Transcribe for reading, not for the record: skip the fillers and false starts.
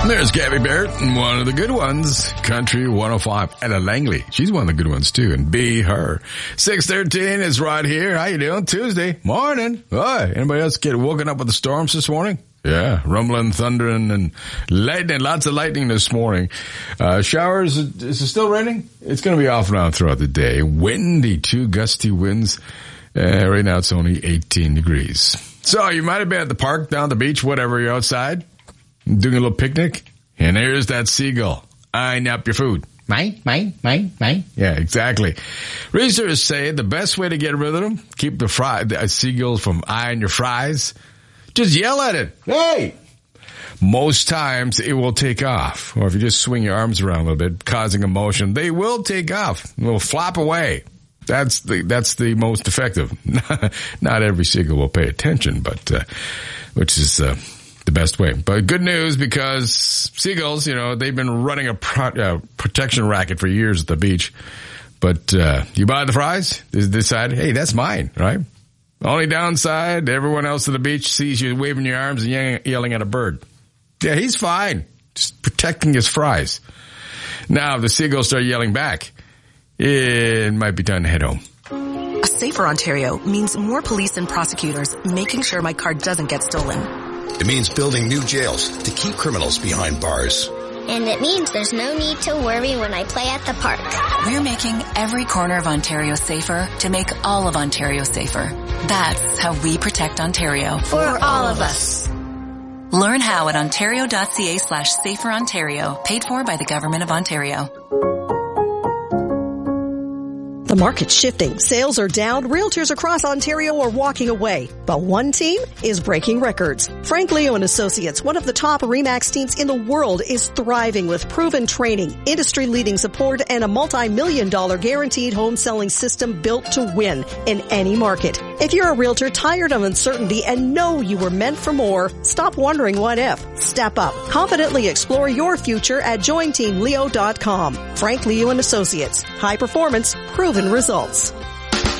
There's Gabby Barrett, one of the good ones, Country 105. Ella Langley, she's one of the good ones too, and Be Her. 6:13 is right here. How you doing? Tuesday morning. Hi. Anybody else get woken up with the storms this morning? Yeah, rumbling, thundering, and lightning. Lots of lightning this morning. Showers. Is it still raining? It's going to be off and on throughout the day. Windy, 2 gusty winds. Right now it's only 18 degrees. So you might have been at the park, down the beach, whatever. You're outside doing a little picnic, and there's that seagull eyeing up your food. Mine. Yeah, exactly. Researchers say the best way to get rid of them, keep the seagulls from eyeing your fries, just yell at it. Hey! Most times it will take off. Or if you just swing your arms around a little bit, causing a motion, they will take off. They'll flop away. That's the most effective. Not every seagull will pay attention, but which is the best way. But good news, because seagulls, they've been running a protection racket for years at the beach. But you buy the fries, they decide, hey, that's mine, right? Only downside, everyone else at the beach sees you waving your arms and yelling at a bird. Yeah, he's fine, just protecting his fries. Now, if the seagulls start yelling back, it might be time to head home. A safer Ontario means more police and prosecutors making sure my car doesn't get stolen. It means building new jails to keep criminals behind bars. And it means there's no need to worry when I play at the park. We're making every corner of Ontario safer to make all of Ontario safer. That's how we protect Ontario. For all of us. Learn how at ontario.ca/saferontario, paid for by the Government of Ontario. The market's shifting. Sales are down. Realtors across Ontario are walking away. But one team is breaking records. Frank Leo and Associates, one of the top RE/MAX teams in the world, is thriving with proven training, industry-leading support, and a multi-million-dollar guaranteed home selling system built to win in any market. If you're a realtor tired of uncertainty and know you were meant for more, stop wondering what if. Step up. Confidently explore your future at jointeamleo.com. Frank Leo and Associates. High performance, proven results.